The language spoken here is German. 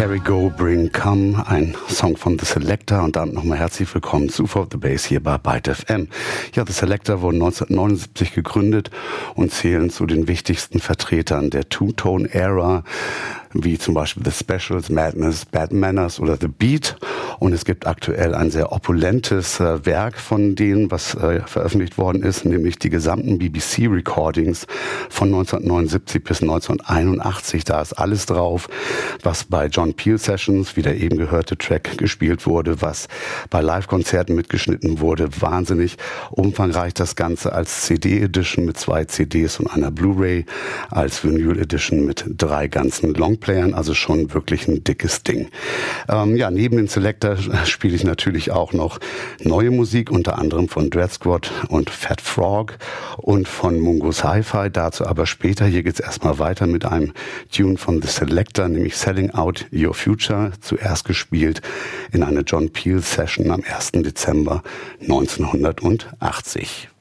Carry Go Bring Come, ein Song von The Selecter, und damit nochmal herzlich willkommen zu For The Bass hier bei Byte FM. Ja, The Selecter wurden 1979 gegründet und zählen zu den wichtigsten Vertretern der Two-Tone-Ära, wie zum Beispiel The Specials, Madness, Bad Manners oder The Beat. Und es gibt aktuell ein sehr opulentes Werk von denen, was veröffentlicht worden ist, nämlich die gesamten BBC-Recordings von 1979 bis 1981. Da ist alles drauf, was bei John Peel Sessions, wie der eben gehörte Track, gespielt wurde, was bei Live-Konzerten mitgeschnitten wurde. Wahnsinnig umfangreich das Ganze als CD-Edition mit 2 CDs und einer Blu-ray, als Vinyl-Edition mit 3 ganzen Longplayern, also schon wirklich ein dickes Ding. Ja, neben den Selecter spiele ich natürlich auch noch neue Musik, unter anderem von Dread Squad und Fat Frog und von Mungo's Hi-Fi, dazu aber später. Hier geht's erstmal weiter mit einem Tune von The Selecter, nämlich Selling Out Your Future, zuerst gespielt in einer John Peel Session am 1. Dezember 1980.